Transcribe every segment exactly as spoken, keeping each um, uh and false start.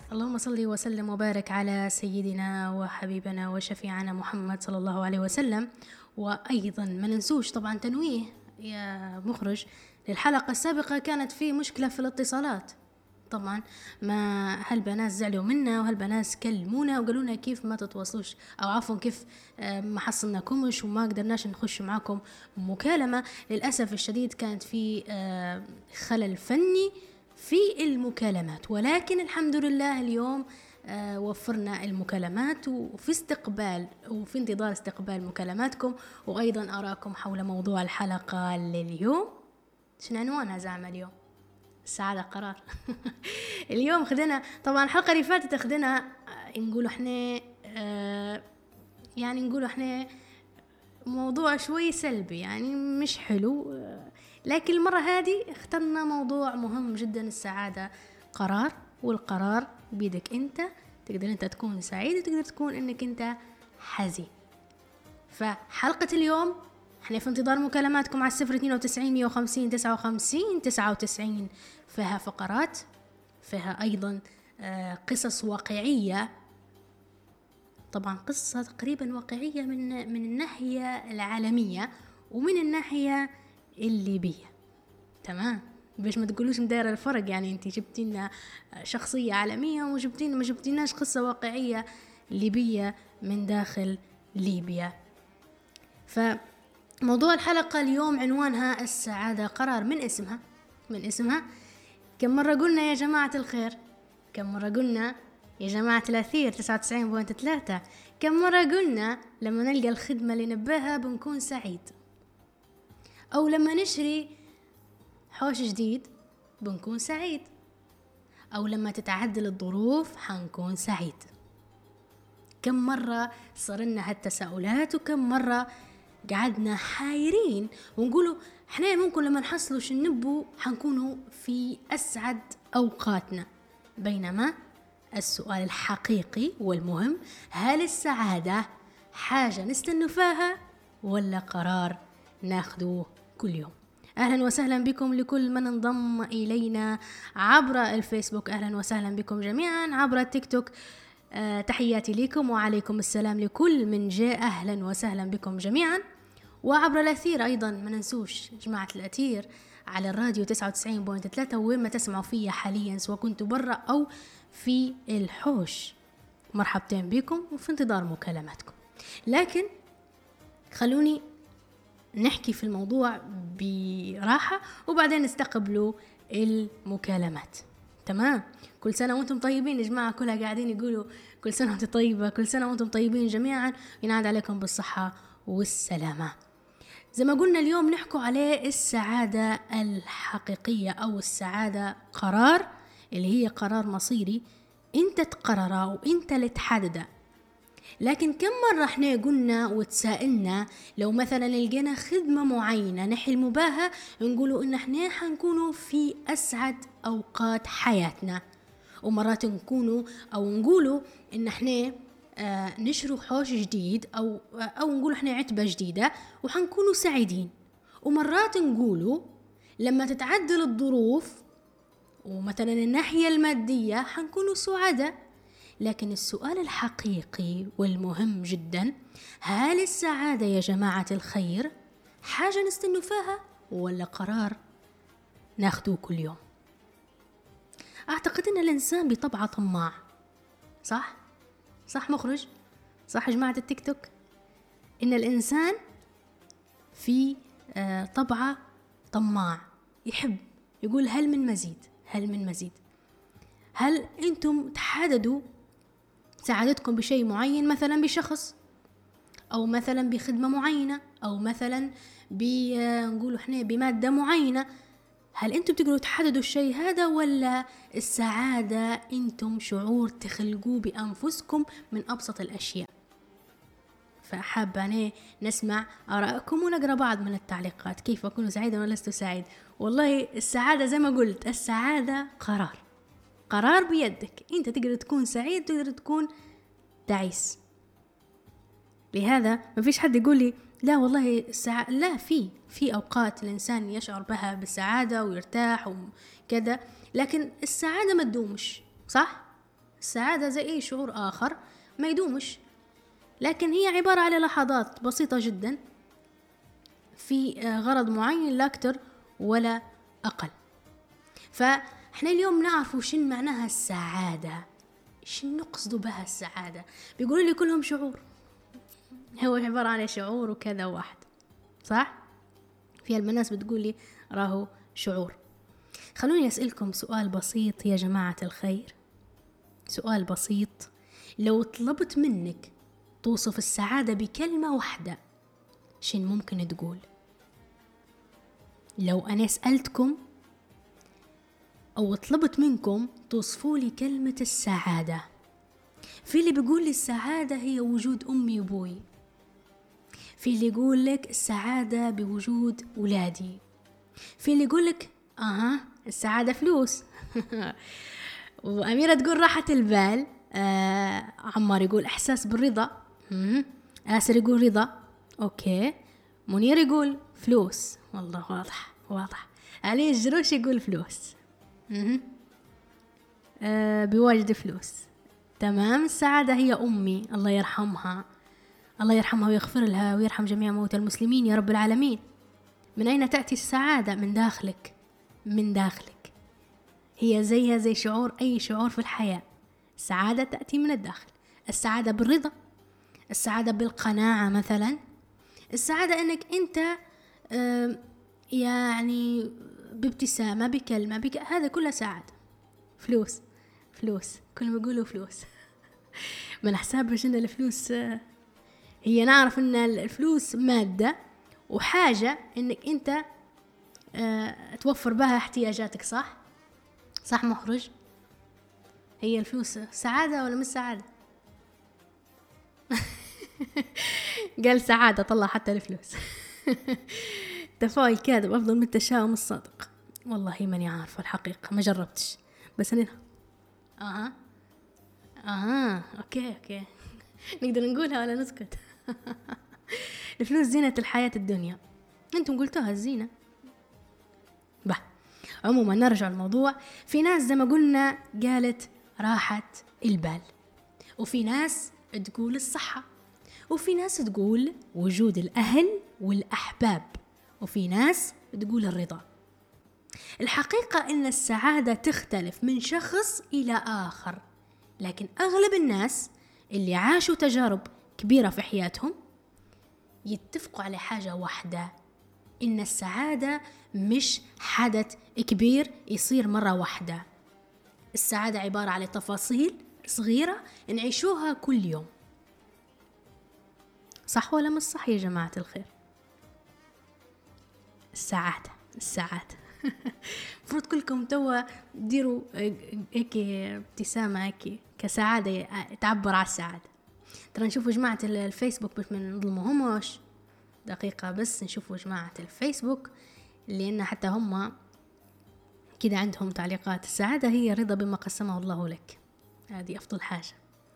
اللهم صل وسلم وبارك على سيدنا وحبيبنا وشفيعنا محمد صلى الله عليه وسلم. وأيضا ما ننسوش طبعا تنويه يا مخرج للحلقة السابقة، كانت في مشكلة في الاتصالات طبعا. ما هالبنات زعلوا منا وهالبنات كلمونا وقالوا لنا كيف ما تتواصلوش، او عفوا كيف ما حصلناكمش وما قدرناش نخش معكم مكالمة. للأسف الشديد كانت في خلل فني في المكالمات، ولكن الحمد لله اليوم وفرنا المكالمات وفي استقبال وفي انتظار استقبال مكالماتكم وأيضا أراكم حول موضوع الحلقة لليوم. شنو عنوانها زعما اليوم؟ السعادة قرار. اليوم خدنا طبعا الحلقة اللي فاتت خدنا نقولوا احنا اه يعني نقولوا احنا موضوع شوي سلبي، يعني مش حلو، اه لكن المرة هذه اخترنا موضوع مهم جدا. السعادة قرار، والقرار بيدك انت. تقدر انت تكون سعيد وتقدر تكون انك انت حزين. فحلقة اليوم احنا في انتظار مكالماتكم على الصفر اثنين وتسعين مية وخمسين تسعة وخمسين تسعة وتسعين. فيها فقرات، فيها ايضا قصص واقعية، طبعا قصة تقريبا واقعية من من الناحية العالمية ومن الناحية الليبية. تمام، باش ما تقولوش مدايره الفرق، يعني انت جبتينا شخصية عالمية وجبتينا ما جبتيناش قصة واقعية ليبية من داخل ليبيا. فموضوع الحلقة اليوم عنوانها السعادة قرار. من اسمها من اسمها كم مرة قلنا يا جماعة الخير؟ كم مرة قلنا يا جماعة الأثير تسعة وتسعين فاصلة ثلاثة؟ كم مرة قلنا لما نلقى الخدمة اللي نباها بنكون سعيد؟ أو لما نشري حوش جديد بنكون سعيد؟ أو لما تتعدل الظروف حنكون سعيد؟ كم مرة صرنا هالتساؤلات وكم مرة قعدنا حايرين ونقولوا احنا ممكن لما نحصلوا شنبو حنكونوا في أسعد أوقاتنا. بينما السؤال الحقيقي والمهم، هل السعادة حاجة نستنفاها ولا قرار ناخدوه كل يوم؟ أهلا وسهلا بكم لكل من انضم إلينا عبر الفيسبوك، أهلا وسهلا بكم جميعا عبر التيك توك. أه تحياتي لكم وعليكم السلام لكل من جاء، أهلا وسهلا بكم جميعا. وعبر الأثير أيضا ما ننسوش جماعة الأثير على الراديو تسعة وتسعين فاصلة ثلاثة وين ما تسمعوا فيا حاليا، سواء كنتوا برا أو في الحوش، مرحبتين بكم وفي انتظار مكالماتكم. لكن خلوني نحكي في الموضوع براحة وبعدين نستقبلوا المكالمات. تمام، كل سنة وانتم طيبين يا جماعة، كلها قاعدين يقولوا كل سنة وانتم طيبة، كل سنة وانتم طيبين جميعا، ينعاد عليكم بالصحة والسلامة. زي ما قلنا اليوم نحكوا عليه السعادة الحقيقية أو السعادة قرار، اللي هي قرار مصيري انت تقرره وانت اللي تحدده. لكن كم مرة احنا قلنا وتسائلنا لو مثلا لقينا خدمة معينة نحلم بها نقولوا ان احنا حنكونوا في اسعد اوقات حياتنا، ومرات نكونوا او نقولوا ان احنا آه نشروا حوش جديد او آه او نقولوا احنا عتبة جديدة وحنكونوا سعيدين، ومرات نقولوا لما تتعدل الظروف ومثلا الناحية المادية حنكونوا سعداء. لكن السؤال الحقيقي والمهم جدا، هل السعادة يا جماعة الخير حاجة نستنفاها ولا قرار ناخدوه كل يوم؟ أعتقد أن الإنسان بطبعه طماع، صح؟ صح مخرج؟ صح جماعة التيك توك؟ إن الإنسان في طبعه طماع، يحب يقول هل من مزيد، هل من مزيد. هل أنتم تحددوا سعادتكم بشيء معين، مثلا بشخص أو مثلا بخدمة معينة أو مثلا بنقولوا إحنا بمادة معينة؟ هل أنتم تقدروا تحددوا الشيء هذا ولا السعادة أنتم شعور تخلقوه بأنفسكم من أبسط الأشياء؟ فحابة أنا نسمع آراءكم ونقرأ بعض من التعليقات. كيف أكون سعيدا ولا لست سعيد؟ والله السعادة زي ما قلت، السعادة قرار، قرار بيدك. انت تقدر تكون سعيد تقدر تكون تعيس. لهذا ما فيش حد يقول لي لا والله السعادة، لا، في في أوقات الإنسان يشعر بها بالسعادة ويرتاح وكذا، لكن السعادة ما تدومش، صح؟ السعادة زي أي شعور آخر ما يدومش، لكن هي عبارة على لحظات بسيطة جدا في غرض معين، لا أكتر ولا أقل. فإحنا اليوم نعرف وشن معناها السعادة، شن نقصد بها السعادة. بيقولوا لي كلهم شعور، هو عبارة عن شعور وكذا واحد، صح؟ في الناس بتقول لي راهو شعور. خلوني أسألكم سؤال بسيط يا جماعة الخير، سؤال بسيط. لو طلبت منك توصف السعادة بكلمة واحدة، شن ممكن تقول؟ لو أنا سألتكم أو طلبت منكم توصفوا لي كلمة السعادة، في اللي بيقول لي السعادة هي وجود أمي وأبوي، في اللي يقول لك السعادة بوجود أولادي، في اللي يقول لك آه السعادة فلوس وأميرة تقول راحة البال، آه عمار يقول إحساس بالرضا، آسر يقول رضا، أوكي، منير يقول فلوس، والله واضح واضح. علي الجروش يقول فلوس، آه بواجد فلوس، تمام. السعادة هي أمي، الله يرحمها، الله يرحمها ويغفر لها ويرحم جميع موتى المسلمين يا رب العالمين. من أين تأتي السعادة؟ من داخلك، من داخلك. هي زيها زي شعور أي شعور في الحياة، السعادة تأتي من الداخل. السعادة بالرضا، السعادة بالقناعة مثلا، السعادة أنك أنت آه يعني بابتسامة، بكلمة، بك... هذا كله سعادة. فلوس فلوس كل ما يقولوا فلوس من حسابش أن الفلوس آه هي، نعرف أن الفلوس مادة وحاجة أنك أنت آه توفر بها احتياجاتك، صح؟ صح مخرج؟ هي الفلوس سعادة ولا مش سعادة؟ قال سعادة، طلع حتى الفلوس. تفاؤل كاذب أفضل من التشاؤم الصادق. والله ماني عارفة الحقيقة، ما جربتش، بس أنا آه آه أوكي أوكي نقدر نقولها ولا نسكت؟ الفلوس زينة الحياة الدنيا، أنتم قلتوها الزينة. bah. عموما نرجع الموضوع. في ناس زي ما قلنا قالت راحة البال، وفي ناس تقول الصحة، وفي ناس تقول وجود الأهل والأحباب، وفي ناس تقول الرضا. الحقيقة إن السعادة تختلف من شخص إلى آخر، لكن أغلب الناس اللي عاشوا تجارب كبيرة في حياتهم يتفقوا على حاجة واحدة، إن السعادة مش حدث كبير يصير مرة واحدة. السعادة عبارة على تفاصيل صغيرة نعيشوها كل يوم. صح ولا مش صح يا جماعة الخير؟ السعادة السعادة مفروض كلكم توا ديروا هيك ابتسامة هيك كسعادة تعبر على السعادة. ترى نشوفوا جماعة الفيسبوك باش ما نظلمهمش، دقيقة بس نشوفوا جماعة الفيسبوك لأن حتى هم كده عندهم تعليقات. السعادة هي رضا بما قسمه الله لك، هذه أفضل حاجة.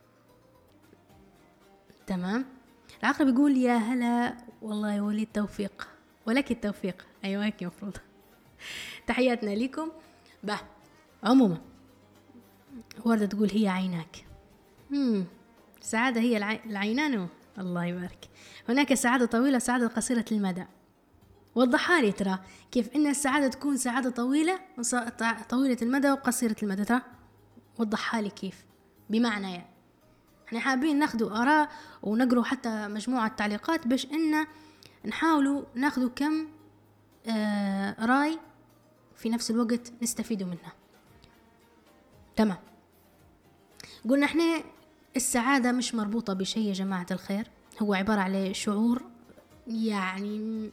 تمام. العقرب يقول يا هلا والله ولي التوفيق، ولك التوفيق. أيوة هيك مفروض. تحياتنا لكم. به عموما وردة تقول هي عيناك. مم. السعادة هي العي... العينان. الله يبارك. هناك سعادة طويلة، سعادة قصيرة المدى. وضحها لي ترى كيف إن السعادة تكون سعادة طويلة طويلة المدى وقصيرة المدى، ترى وضحها لي كيف بمعنى يعني. احنا حابين ناخدوا آراء ونقروا حتى مجموعة تعليقات باش إن نحاولوا ناخدوا كم آه راي في نفس الوقت نستفيدوا منها. تمام. قلنا احنا السعادة مش مربوطة بشيء يا جماعة الخير، هو عبارة على شعور يعني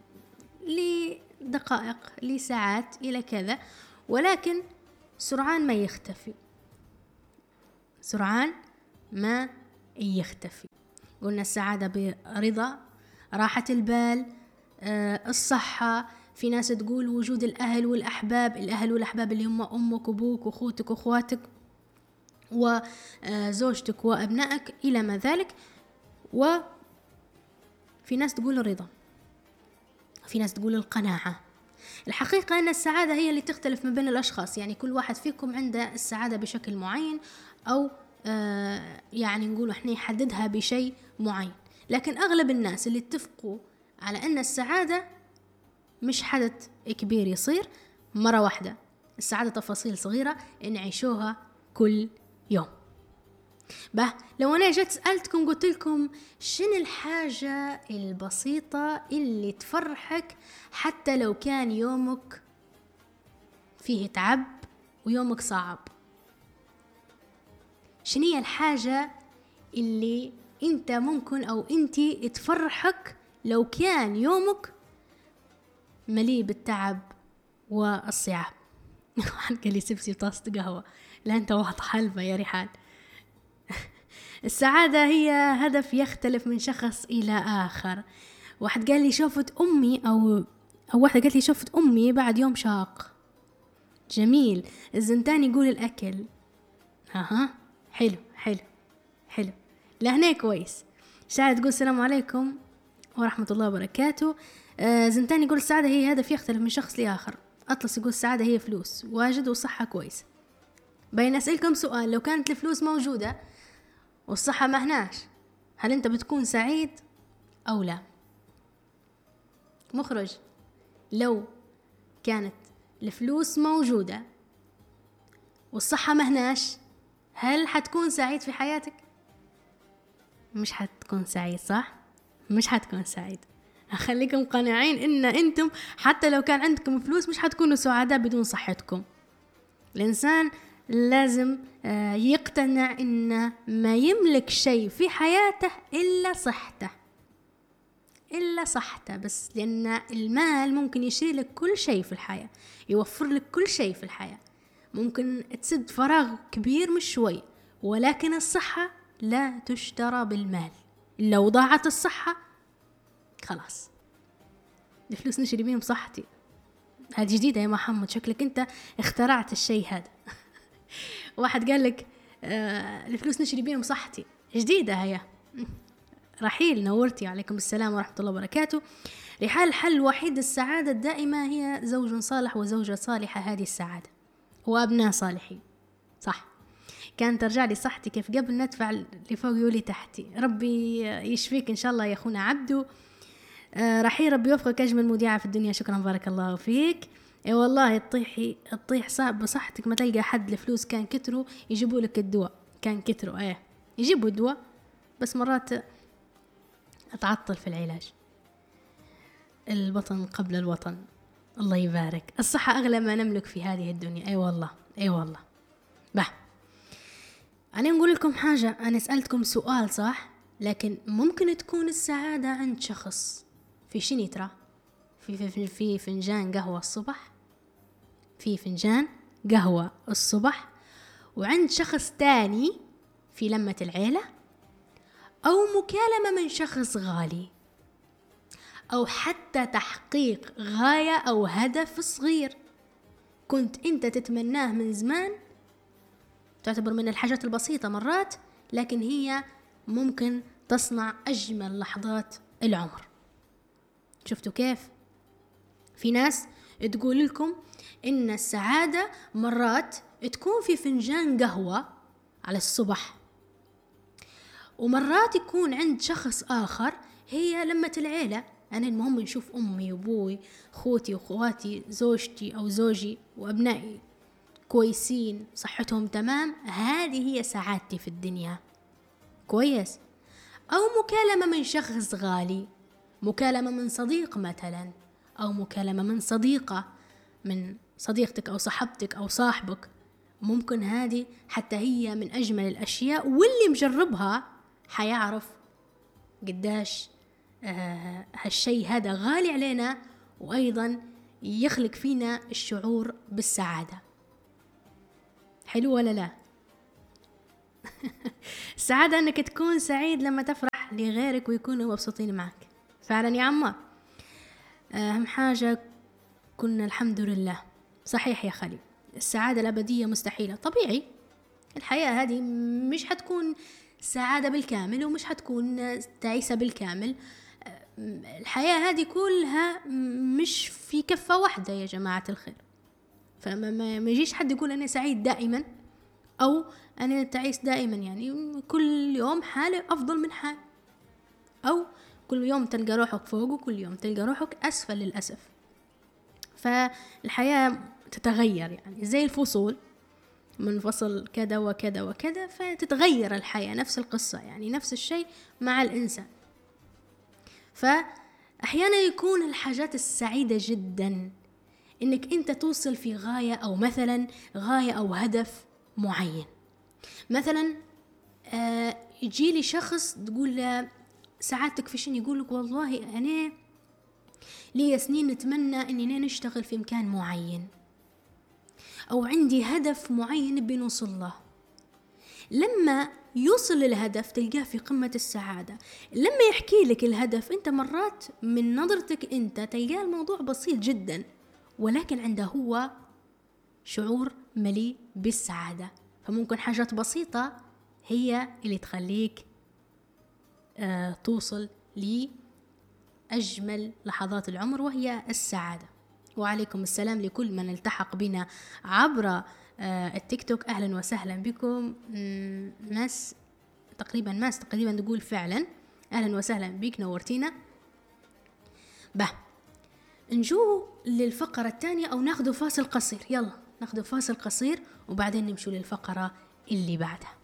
لدقائق لساعات إلى كذا، ولكن سرعان ما يختفي، سرعان ما يختفي. قلنا السعادة برضا، راحة البال، آه الصحة. في ناس تقول وجود الأهل والأحباب، الأهل والأحباب اللي هم أمك وأبوك وأخوتك وأخواتك وزوجتك وأبنائك إلى ما ذلك. وفي ناس تقول الرضا، في ناس تقول القناعة. الحقيقة أن السعادة هي اللي تختلف ما بين الأشخاص، يعني كل واحد فيكم عنده السعادة بشكل معين، أو آه يعني نقول إحنا نحددها بشيء معين. لكن أغلب الناس اللي اتفقوا على أن السعادة مش حدث كبير يصير مرة واحدة، السعادة تفاصيل صغيرة نعيشوها كل يوم. به لو أنا جيت سألتكم قلت لكم شنو الحاجة البسيطة اللي تفرحك حتى لو كان يومك فيه تعب ويومك صعب؟ شنو هي الحاجة اللي انت ممكن او انتي تفرحك لو كان يومك مليء بالتعب والصعاب؟ واحد قال لي سبسي طاسة قهوة. لا انت واحد حلبة يا ريحان. السعادة هي هدف يختلف من شخص إلى آخر. واحد قال لي شوفت أمي أو أو واحدة قالت لي شوفت أمي بعد يوم شاق. جميل. الزنتان يقول الأكل. ها حلو حلو حلو. لهنا كويس. شاهد تقول السلام عليكم ورحمة الله وبركاته. آه زنتان يقول السعادة هي هدف يختلف من شخص لآخر. أطلس يقول السعادة هي فلوس واجد وصحة كويس. بين أسألكم سؤال، لو كانت الفلوس موجودة والصحة ما هناش، هل أنت بتكون سعيد أو لا؟ مخرج، لو كانت الفلوس موجودة والصحة ما هناش، هل حتكون سعيد في حياتك؟ مش حتكون سعيد، صح؟ مش حتكون سعيد. أخليكم قانعين إن أنتم حتى لو كان عندكم فلوس مش حتكونوا سعداء بدون صحتكم. الإنسان لازم يقتنع إن ما يملك شيء في حياته إلا صحته، إلا صحته بس، لأن المال ممكن يشيل لك كل شيء في الحياة، يوفر لك كل شيء في الحياة، ممكن تسد فراغ كبير مش شوي، ولكن الصحة لا تشترى بالمال. لو ضاعت الصحة خلاص، الفلوس نشري بيهم صحتي. هذه جديدة يا محمد، شكلك أنت اخترعت الشيء هذا. واحد قال لك آه الفلوس نشري بيهم صحتي، جديدة هي. رحيل نورتي، عليكم السلام ورحمة الله وبركاته. رحال الحل الوحيد السعادة الدائمة هي زوج صالح وزوجة صالحة، هذه السعادة، وأبناء صالحين. صح، كانت ترجع لي صحتي كيف قبل ندفع اللي فوق يولي تحتي. ربي يشفيك إن شاء الله يا أخونا عبدو. آه رحيل ربي يوفقك أجمل مذيعة في الدنيا، شكرا بارك الله فيك. اي والله تطيحي تطيح صعب بصحتك، ما تلقى حد الفلوس كان كتروا يجيبوا لك الدواء، كان كتروا ايه يجيبوا الدواء بس مرات اتعطل في العلاج. البطن قبل الوطن، الله يبارك. الصحة أغلى ما نملك في هذه الدنيا. اي والله اي والله. به أنا نقول لكم حاجة، أنا سألتكم سؤال صح، لكن ممكن تكون السعادة عند شخص في شنو ترى؟ في, في, في فنجان قهوة الصبح، في فنجان قهوة الصبح، وعند شخص تاني في لمة العيلة، أو مكالمة من شخص غالي، أو حتى تحقيق غاية أو هدف صغير كنت أنت تتمناه من زمان. تعتبر من الحاجات البسيطة مرات، لكن هي ممكن تصنع أجمل لحظات العمر. شفتوا كيف؟ في ناس تقول لكم إن السعادة مرات تكون في فنجان قهوة على الصبح، ومرات يكون عند شخص آخر هي لمة العيلة. أنا المهم نشوف أمي وأبوي، خوتي وخواتي، زوجتي أو زوجي وأبنائي كويسين، صحتهم تمام، هذه هي سعادتي في الدنيا. كويس. أو مكالمة من شخص غالي، مكالمة من صديق مثلا، أو مكالمة من صديقة، من صديقتك أو صاحبتك أو صاحبك، ممكن هذه حتى هي من أجمل الأشياء، واللي مجربها حيعرف قداش آه هالشيء هذا غالي علينا، وأيضا يخلق فينا الشعور بالسعادة. حلو ولا لا؟ السعادة أنك تكون سعيد لما تفرح لغيرك ويكونوا مبسوطين معك. فعلا يا عمار، أهم حاجة كنا الحمد لله. صحيح يا خالي، السعادة الأبدية مستحيلة. طبيعي الحياة هذه مش حتكون سعادة بالكامل، ومش حتكون تعيسة بالكامل. الحياة هذه كلها مش في كفة واحدة يا جماعة الخير. فما ما يجيش حد يقول أنا سعيد دائما أو أنا تعيس دائما يعني كل يوم حالة أفضل من حال، أو كل يوم تلقى روحك فوق وكل يوم تلقى روحك أسفل للأسف. فالحياة تتغير يعني زي الفصول، من فصل كذا وكذا وكذا فتتغير الحياة. نفس القصة يعني نفس الشيء مع الإنسان. فأحيانا يكون الحاجات السعيدة جدا إنك أنت توصل في غاية، أو مثلا غاية أو هدف معين. مثلا آه يجي لي شخص تقول له سعادتك في شنو؟ يقول لك والله أنا لي سنين نتمنى إني نشتغل في مكان معين، أو عندي هدف معين بنوصل له. لما يوصل للهدف تلقاه في قمة السعادة. لما يحكي لك الهدف أنت مرات من نظرتك أنت تلقاه الموضوع بسيط جدا، ولكن عنده هو شعور مليء بالسعادة. فممكن حاجات بسيطة هي اللي تخليك آه توصل لأجمل لحظات العمر وهي السعادة. وعليكم السلام لكل من التحق بنا عبر آه التيك توك، أهلا وسهلا بكم. ماس تقريبا ماس تقريبا تقول فعلا أهلا وسهلا بك، نورتينا. به نجو للفقرة الثانية أو ناخذ فاصل قصير. يلا ناخذ فاصل قصير وبعدين نمشوا للفقرة اللي بعدها.